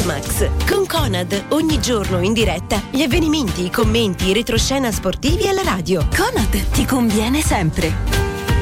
Sportmax con Conad, ogni giorno in diretta gli avvenimenti, i commenti, i retroscena sportivi alla radio. Conad ti conviene sempre.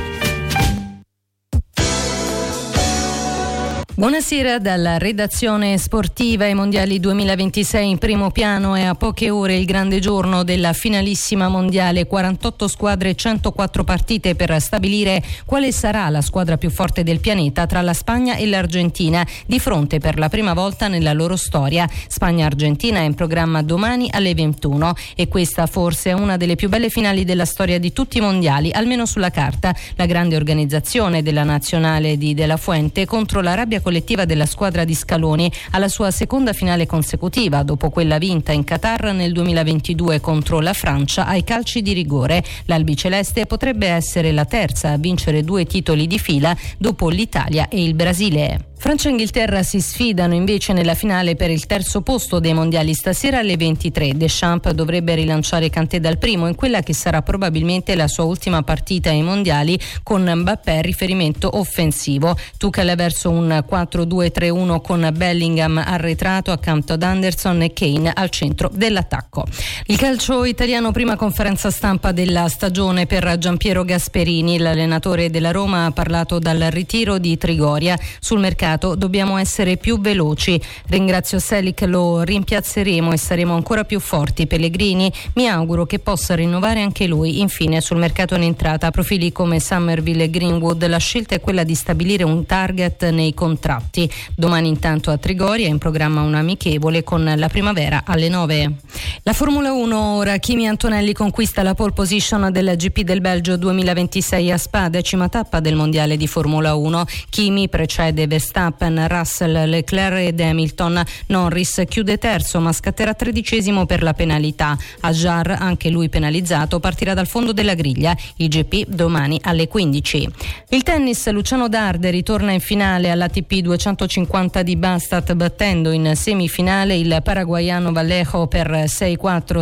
Buonasera dalla redazione sportiva. I mondiali 2026 in primo piano e a poche ore il grande giorno della finalissima mondiale. 48 squadre e 104 partite per stabilire quale sarà la squadra più forte del pianeta tra la Spagna e l'Argentina, di fronte per la prima volta nella loro storia. Spagna-Argentina è in programma domani alle 21 e questa forse è una delle più belle finali della storia di tutti i mondiali, almeno sulla carta. La grande organizzazione della nazionale di De La Fuente contro la rabbia collettiva della squadra di Scaloni alla sua seconda finale consecutiva, dopo quella vinta in Qatar nel 2022 contro la Francia ai calci di rigore. L'albiceleste potrebbe essere la terza a vincere 2 titoli di fila dopo l'Italia e il Brasile. Francia e Inghilterra si sfidano invece nella finale per il terzo posto dei mondiali stasera alle 23. Deschamps dovrebbe rilanciare Kanté dal primo in quella che sarà probabilmente la sua ultima partita ai mondiali, con Mbappé riferimento offensivo. Tuchel verso un 4-2-3-1 con Bellingham arretrato accanto ad Anderson e Kane al centro dell'attacco. Il calcio italiano, prima conferenza stampa della stagione per Giampiero Gasperini. L'allenatore della Roma ha parlato dal ritiro di Trigoria. Sul mercato dobbiamo essere più veloci. Ringrazio Selic, lo rimpiazzeremo e saremo ancora più forti. Pellegrini, mi auguro che possa rinnovare anche lui. Infine, sul mercato in entrata, profili come Summerville e Greenwood, la scelta è quella di stabilire un target nei contratti. Domani intanto a Trigoria è in programma un amichevole con la Primavera alle 9. La Formula 1 ora. Kimi Antonelli conquista la pole position del GP del Belgio 2026 a Spa, 10ª tappa del mondiale di Formula 1. Kimi precede Verstappen, Russell, Leclerc ed Hamilton. Norris chiude terzo ma scatterà 13° per la penalità. Hadjar, anche lui penalizzato, partirà dal fondo della griglia. Il GP domani alle 15. Il tennis, Luciano Darde ritorna in finale all'ATP 250 di Bastad, battendo in semifinale il paraguaiano Vallejo per 6-4,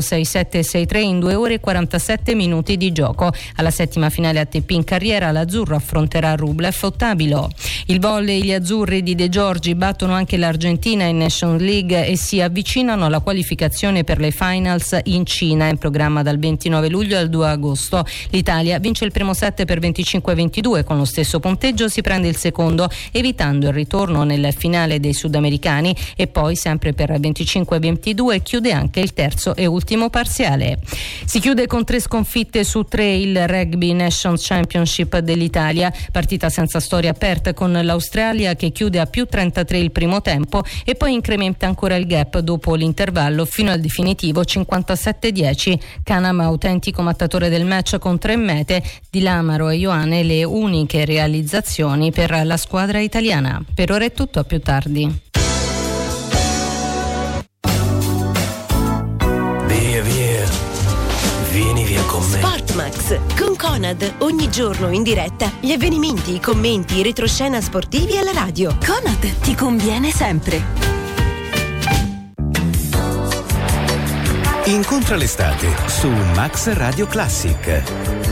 6-7 e 6-3 in 2 ore e 47 minuti di gioco. Alla settima finale ATP in carriera l'azzurro affronterà Rublev o Tabilo. Il volley, gli azzurri di De Giorgi battono anche l'Argentina in Nations League e si avvicinano alla qualificazione per le finals in Cina, in programma dal 29 luglio al 2 agosto. L'Italia vince il primo set per 25-22, con lo stesso punteggio si prende il secondo, evitando il ritorno nel finale dei sudamericani, e poi sempre per 25-22 chiude anche il terzo e ultimo parziale. Si chiude con 3 sconfitte su 3 il Rugby Nations Championship dell'Italia, partita senza storia aperta con l'Australia che chiude a più 33 il primo tempo e poi incrementa ancora il gap dopo l'intervallo fino al definitivo 57-10. Canam, autentico mattatore del match con 3 mete, Di Lamaro e Ioane le uniche realizzazioni per la squadra italiana. Per ora è tutto, a più tardi. Via, vieni via con me. Sportmax con Conad, ogni giorno in diretta gli avvenimenti, i commenti, i retroscena sportivi alla radio. Conad ti conviene sempre. Incontra l'estate su Max Radio Classic.